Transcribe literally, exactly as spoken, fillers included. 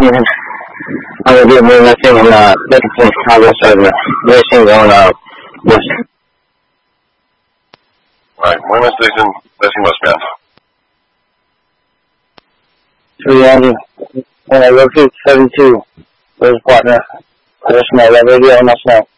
Yeah. I'm going to do more thing in uh, Dickinson, Chicago, segment. Racing on uh, West. Right, women's station, racing westbound. three hundred. When I locate seventy-two, there's a partner. I just know that radio on my phone.